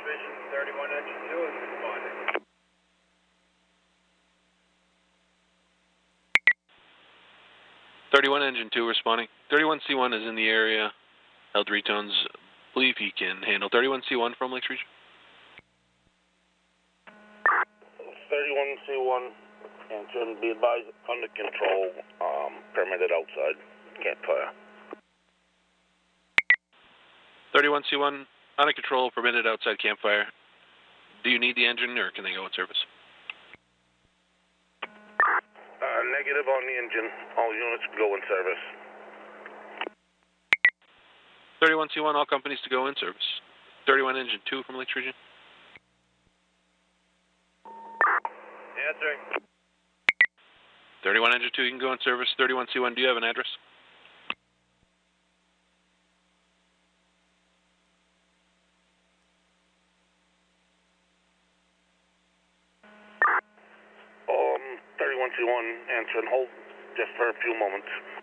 Vision 31 Engine 2 is responding. 31 Engine 2 responding. 31C1 is in the area. Held retones. Believe he can handle 31C1 from Lakes Region. 31C1, and be advised under control, permitted outside, campfire. 31C1, under control, permitted outside campfire. Do you need the engine or can they go in service? Negative on the engine. All units go in service. 31C1, all companies to go in service. 31 Engine 2 from Lakes Region. Answering. 31 Engine 2, you can go in service. 31C1, do you have an address? Um, 31C1, answering. Hold just for a few moments.